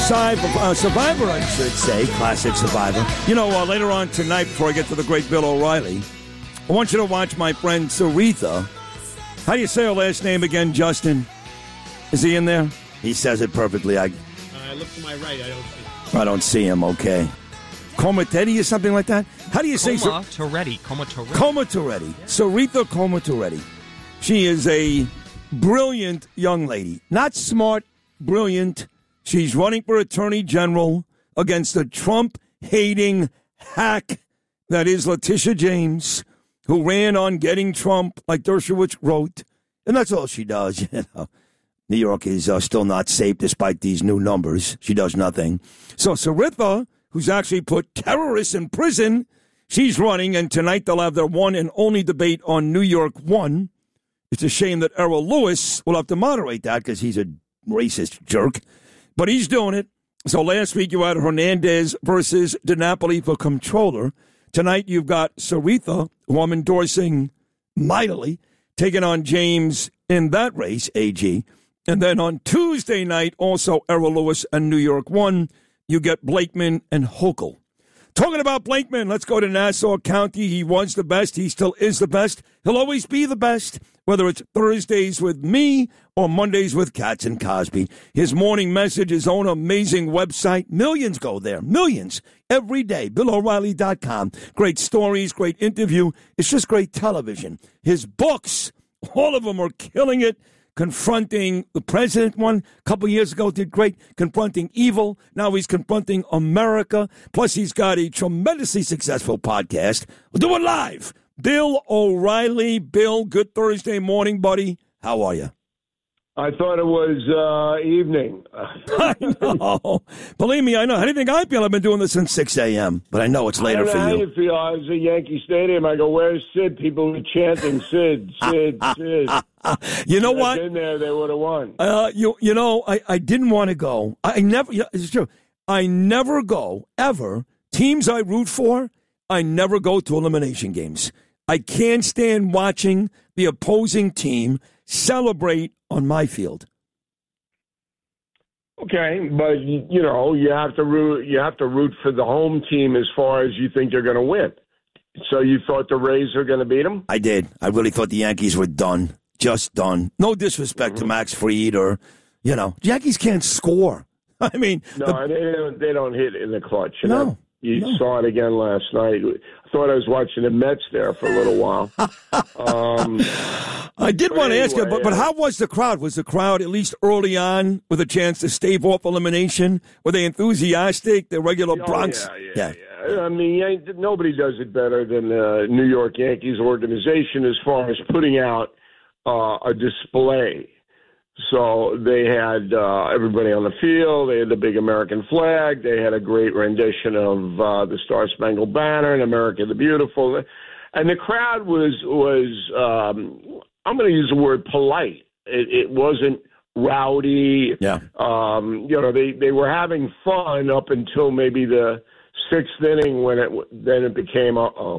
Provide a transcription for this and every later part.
Survivor, I should say. Classic Survivor. You know, later on tonight, before I get to the great Bill O'Reilly, I want you to watch my friend Saritha. How do you say her last name again, Justin? Is he in there? He says it perfectly. I look to my right. I don't see him. I don't see him, okay. Comatetti or something like that? How do you say... Coma Toretti. Saritha Coma Toretti. She is a brilliant young lady. Not smart, brilliant. She's running for Attorney General against the Trump-hating hack that is Letitia James, who ran on getting Trump, like Dershowitz wrote. And that's all she does, you know. New York is still not safe despite these new numbers. She does nothing. So Saritha, who's actually put terrorists in prison, she's running, and tonight they'll have their one and only debate on New York 1. It's a shame that Errol Lewis will have to moderate that because he's a racist jerk. But he's doing it. So last week you had Hernandez versus DiNapoli for controller. Tonight you've got Saritha, who I'm endorsing mightily, taking on James in that race, AG. And then on Tuesday night, also Errol Lewis and New York 1, you get Blakeman and Hochul. Talking about Blakeman, let's go to Nassau County. He was the best. He still is the best. He'll always be the best, whether it's Thursdays with me or Mondays with Katz and Cosby. His morning message, his own amazing website. Millions go there. Millions. Every day. BillO'Reilly.com. Great stories, great interview. It's just great television. His books, all of them are killing it. Confronting the president one a couple years ago did great. Confronting evil. Now he's confronting America. Plus he's got a tremendously successful podcast. We'll do it live. Bill O'Reilly. Bill, good Thursday morning, buddy. How are you? I thought it was evening. I know. Believe me, I know. How do you think I feel? I've been doing this since 6 a.m., but I know it's later for you. I don't know how you feel. I was at Yankee Stadium. I go, where's Sid? People were chanting, Sid, Sid, Sid. You know what? If I'd been there, they would have won. You know, I didn't want to go. I never, it's true. I never go, ever. Teams I root for, I never go to elimination games. I can't stand watching the opposing team celebrate on my field. Okay, but you know you have to root. You have to root for the home team as far as you think they're going to win. So you thought the Rays were going to beat them? I did. I really thought the Yankees were done, just done. No disrespect to Max Fried or, you know, Yankees can't score. I mean, no, they don't hit in the clutch. You no. know? You saw it again last night. I thought I was watching the Mets there for a little while. I did want to ask you, but how was the crowd? Was the crowd, at least early on, with a chance to stave off elimination? Were they enthusiastic, the regular Bronx? Yeah. I mean, nobody does it better than the New York Yankees organization as far as putting out a display. So they had everybody on the field. They had the big American flag. They had a great rendition of the Star Spangled Banner and America the Beautiful. And the crowd was I'm going to use the word polite. It wasn't rowdy. Yeah. You know, they were having fun up until maybe the sixth inning when it became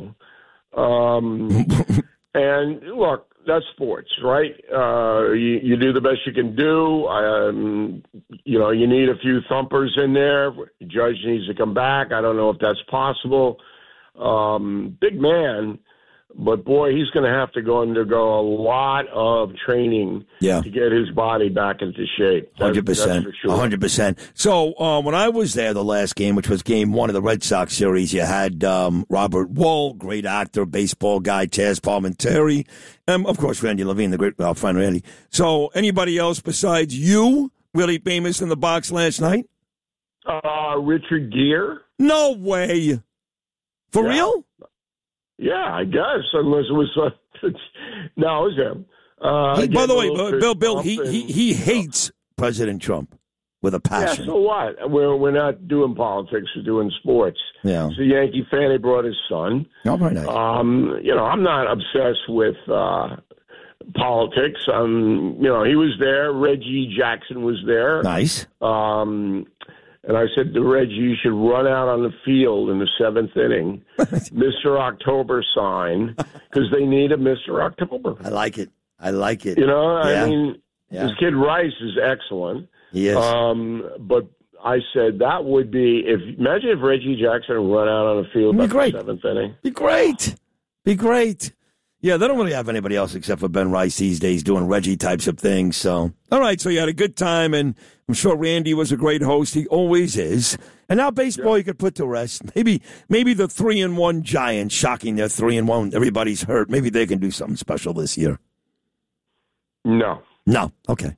and look, that's sports, right? You do the best you can do. You know, you need a few thumpers in there. The judge needs to come back. I don't know if that's possible. Big man, but boy, he's going to have to undergo a lot of training to get his body back into shape. 100%. That's for sure. 100%. So when I was there, the last game, which was game one of the Red Sox series, you had Robert Wool, great actor, baseball guy, Taz Palminteri, and of course Randy Levine, the great friend Randy. So anybody else besides you really famous in the box last night? Richard Gere. No way. For real? Yeah, I guess, unless it was no, it was him. By the way, Bill, he hates President Trump with a passion. Yeah, so what? We're not doing politics; we're doing sports. Yeah, he's a Yankee fan. He brought his son. Oh, very nice. You know, I'm not obsessed with politics. You know, he was there. Reggie Jackson was there. Nice. And I said to Reggie, you should run out on the field in the seventh inning, Mr. October sign, because they need a Mr. October. I like it. You know, I mean, this kid Rice is excellent. He is. But I said that would be imagine if Reggie Jackson run out on the field by the seventh inning. Be great. Yeah, they don't really have anybody else except for Ben Rice these days doing Reggie types of things. So, all right, so you had a good time, and I'm sure Randy was a great host. He always is. And now baseball you could put to rest. Maybe the 3-1 Giants, shocking they're 3-1. Everybody's hurt. Maybe they can do something special this year. No. Okay.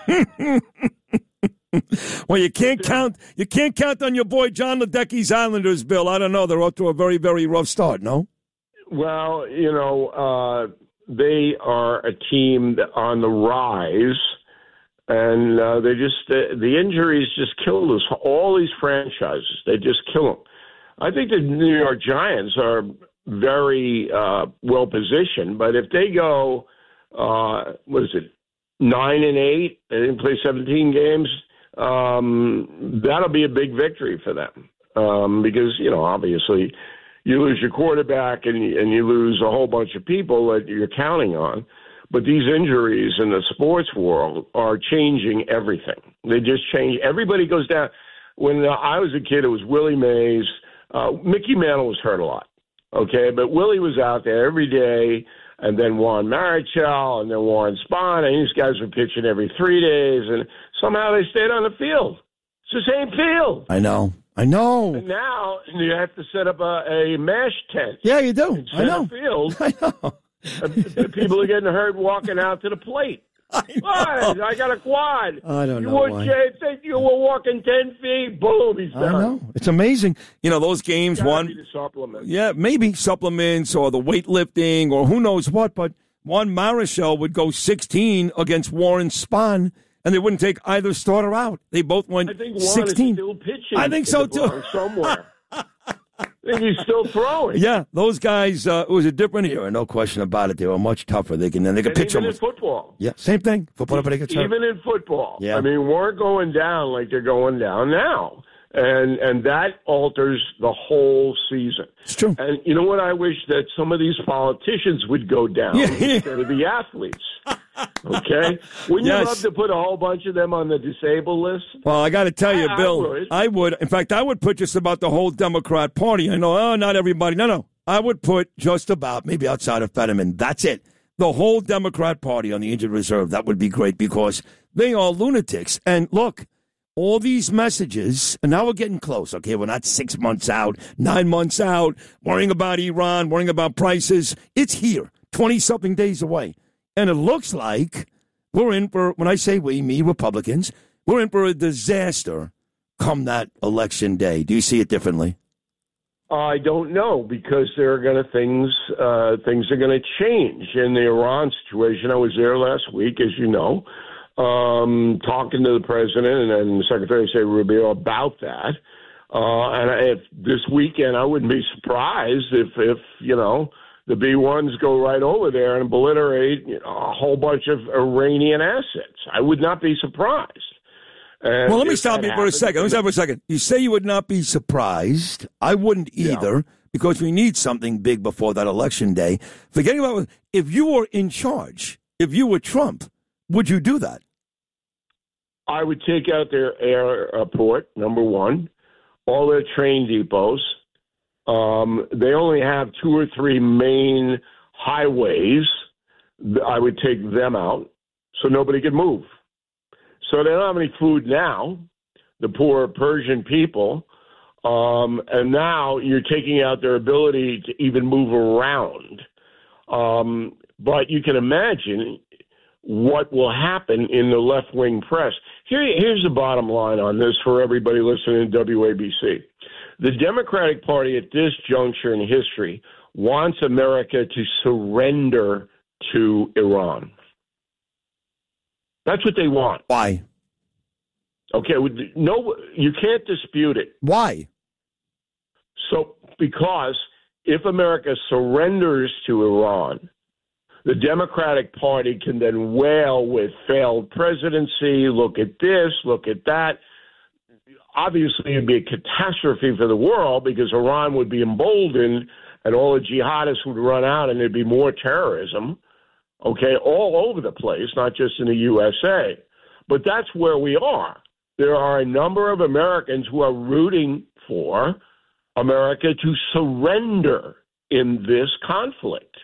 Well, you can't count on your boy John Ledecky's Islanders, Bill. I don't know. They're off to a very, very rough start, no? Well, they are a team on the rise, and the injuries just kill us. All these franchises, they just kill them. I think the New York Giants are very well positioned, but if they go, 9-8, they didn't play 17 games. That'll be a big victory for them because obviously. You lose your quarterback and you lose a whole bunch of people that you're counting on. But these injuries in the sports world are changing everything. They just change. Everybody goes down. When I was a kid, it was Willie Mays. Mickey Mantle was hurt a lot, okay? But Willie was out there every day, and then Juan Marichal, and then Warren Spahn, and these guys were pitching every 3 days, and somehow they stayed on the field. It's the same field. I know. And now you have to set up a MASH tent. Yeah, you do. I know. Field. I know. People are getting hurt walking out to the plate. I got a quad. I don't know. You would think you were walking 10 feet. Boom, he's done. I know. It's amazing. Those games, supplements. Yeah, maybe supplements or the weightlifting or who knows what, but Juan Marichal would go 16 against Warren Spahn. And they wouldn't take either starter out. They both went 16. I think Juan is still pitching. I think so, too. Somewhere. I think he's still throwing. Yeah, those guys, it was a different era, no question about it. They were much tougher. They could pitch even in football. Yeah, same thing. Football, everybody gets hurt. Even in football. Yeah. I mean, we're going down like they're going down now. And that alters the whole season. It's true. And you know what? I wish that some of these politicians would go down instead of the athletes. Okay? Wouldn't you love to put a whole bunch of them on the disabled list? Well, I got to tell you, Bill, I would. In fact, I would put just about the whole Democrat Party. I know, not everybody. No. I would put just about, maybe outside of Fetterman. That's it. The whole Democrat Party on the injured reserve. That would be great because they are lunatics. And look, all these messages, and now we're getting close, okay? We're not 6 months out, 9 months out, worrying about Iran, worrying about prices. It's here, 20-something days away. And it looks like we're in for, when I say we, me, Republicans, we're in for a disaster come that election day. Do you see it differently? I don't know because things are going to change in the Iran situation. I was there last week, as you know. Talking to the president and Secretary of State Rubio about that. And if this weekend, I wouldn't be surprised if the B-1s go right over there and obliterate a whole bunch of Iranian assets. I would not be surprised. Well, let me stop you for a second. You say you would not be surprised. I wouldn't either because we need something big before that election day. Forgetting about if you were in charge, if you were Trump, would you do that? I would take out their airport, number one, all their train depots. They only have 2 or 3 main highways. I would take them out so nobody could move. So they don't have any food now, the poor Persian people. And now you're taking out their ability to even move around. But you can imagine what will happen in the left-wing press. Here's the bottom line on this for everybody listening to WABC. The Democratic Party at this juncture in history wants America to surrender to Iran. That's what they want. Why? Okay, no, you can't dispute it. Why? So, because if America surrenders to Iran, the Democratic Party can then wail with failed presidency, look at this, look at that. Obviously, it would be a catastrophe for the world because Iran would be emboldened and all the jihadists would run out and there'd be more terrorism, okay, all over the place, not just in the USA. But that's where we are. there are a number of Americans who are rooting for America to surrender in this conflict.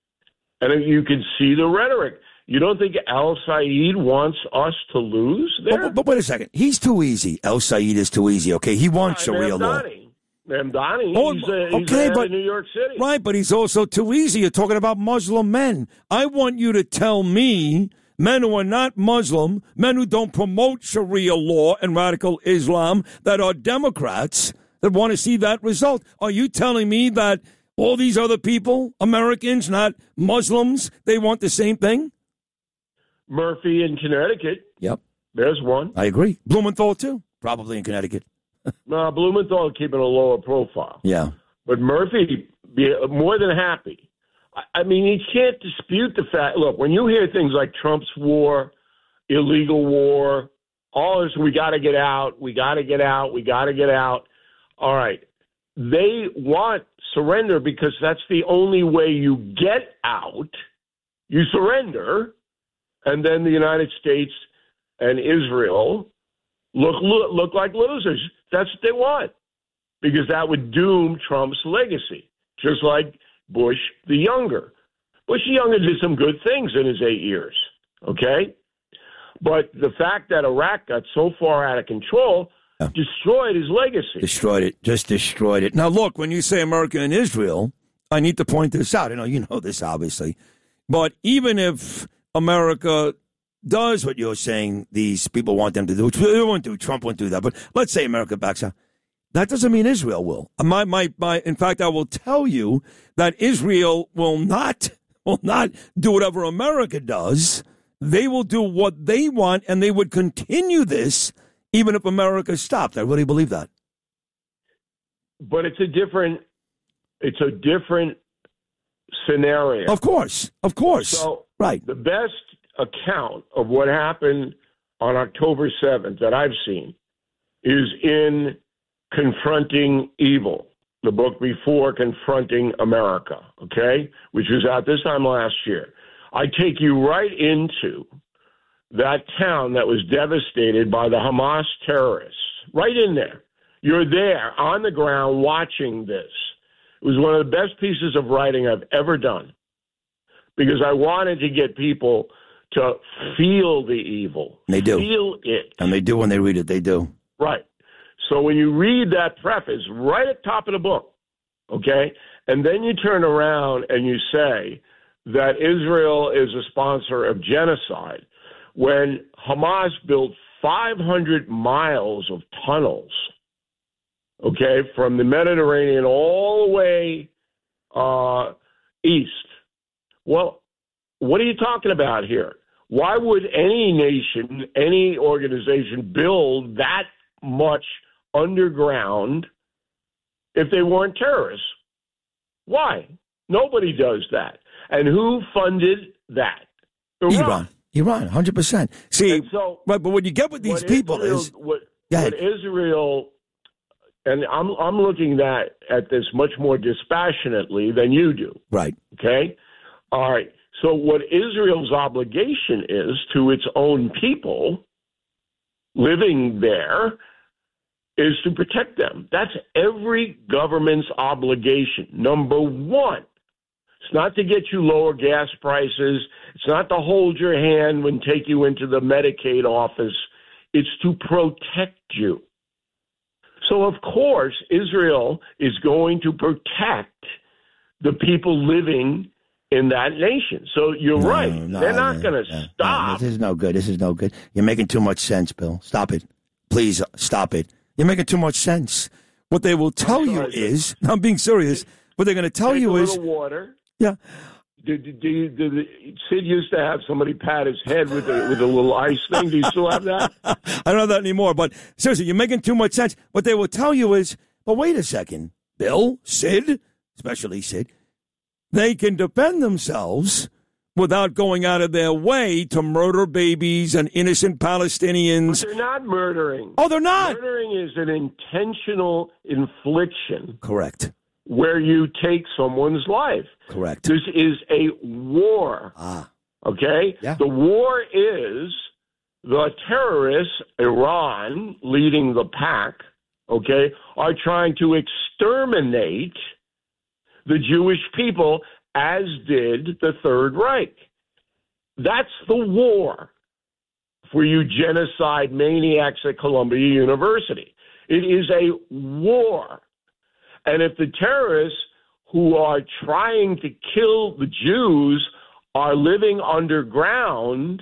And you can see the rhetoric. You don't think Al-Said wants us to lose there? But wait a second. He's too easy. Al-Said is too easy, okay? He wants Sharia law. Mamdani, he's but in New York City. Right, but he's also too easy. You're talking about Muslim men. I want you to tell me, men who are not Muslim, men who don't promote Sharia law and radical Islam, that are Democrats, that want to see that result. Are you telling me that all these other people, Americans, not Muslims, they want the same thing? Murphy in Connecticut. Yep. There's one. I agree. Blumenthal, too, probably in Connecticut. No, Blumenthal keeping a lower profile. Yeah. But Murphy, be more than happy. I mean, you can't dispute the fact. Look, when you hear things like Trump's war, illegal war, all this, we got to get out, we got to get out, we got to get out. All right. They want surrender because that's the only way you get out. You surrender, and then the United States and Israel look like losers. That's what they want, because that would doom Trump's legacy, just like Bush the Younger. Bush the Younger did some good things in his 8 years, okay? But the fact that Iraq got so far out of control destroyed his legacy. Destroyed it. Just destroyed it. Now, look, when you say America and Israel, I need to point this out. I know you know this, obviously. But even if America does what you're saying these people want them to do, which they won't do, Trump won't do that, but let's say America backs out, that doesn't mean Israel will. In fact, I will tell you that Israel will not do whatever America does. They will do what they want, and they would continue this even if America stopped. I really believe that. But it's a different scenario. Of course. So, right. The best account of what happened on October 7th that I've seen is in Confronting Evil, the book before Confronting America, okay, which was out this time last year. I take you right into that town that was devastated by the Hamas terrorists, right in there. You're there on the ground watching this. It was one of the best pieces of writing I've ever done, because I wanted to get people to feel the evil. They do. Feel it. And they do when they read it. They do. Right. So when you read that preface right at the top of the book, okay, and then you turn around and you say that Israel is a sponsor of genocide, when Hamas built 500 miles of tunnels, okay, from the Mediterranean all the way east. Well, what are you talking about here? Why would any nation, any organization build that much underground if they weren't terrorists? Why? Nobody does that. And who funded that? Iran, 100%. See, so, right, but what you get with these people is what Israel, and I'm looking at this much more dispassionately than you do. Right. Okay? All right. So what Israel's obligation is to its own people living there is to protect them. That's every government's obligation. Number one, it's not to get you lower gas prices. It's not to hold your hand and take you into the Medicaid office. It's to protect you. So, of course, Israel is going to protect the people living in that nation. So you're right. They're not going to stop. This is no good. You're making too much sense, Bill. Stop it. Please stop it. You're making too much sense. What they will tell you is, I'm being serious, what they're going to tell you is... Take a little water. Yeah. Sid used to have somebody pat his head with a little ice thing. Do you still have that? I don't have that anymore. But seriously, you're making too much sense. What they will tell you is, but wait a second, Bill, Sid, especially Sid, they can defend themselves without going out of their way to murder babies and innocent Palestinians. But they're not murdering. Oh, they're not. Murdering is an intentional infliction. Correct. Where you take someone's life. Correct. This is a war. Ah. Okay? Yeah. The war is the terrorists, Iran, leading the pack, okay, are trying to exterminate the Jewish people, as did the Third Reich. That's the war for you genocide maniacs at Columbia University. It is a war. And if the terrorists who are trying to kill the Jews are living underground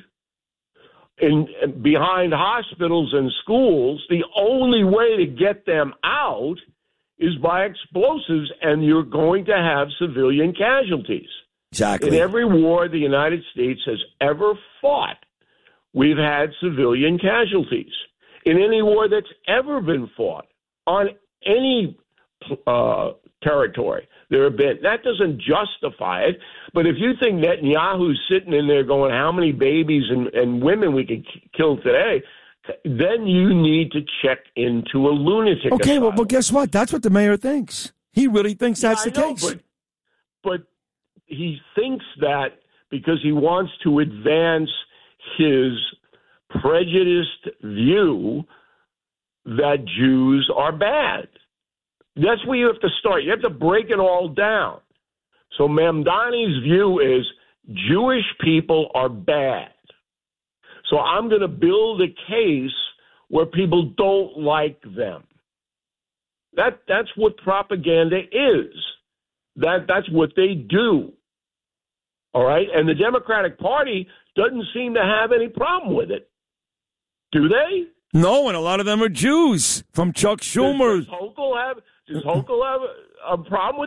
behind hospitals and schools, the only way to get them out is by explosives, and you're going to have civilian casualties. Exactly. In every war the United States has ever fought, we've had civilian casualties. In any war that's ever been fought on any territory, there have been. That doesn't justify it. But if you think Netanyahu's sitting in there going, how many babies and women we could kill today, then you need to check into a lunatic Okay, asylum. well, guess what? That's what the mayor thinks. He really thinks that's the case. But he thinks that because he wants to advance his prejudiced view that Jews are bad. That's where you have to start. You have to break it all down. So Mamdani's view is Jewish people are bad. So I'm going to build a case where people don't like them. That's what propaganda is. That's what they do. All right? And the Democratic Party doesn't seem to have any problem with it. Do they? No, and a lot of them are Jews, from Chuck Schumer. Does Hochul have a problem with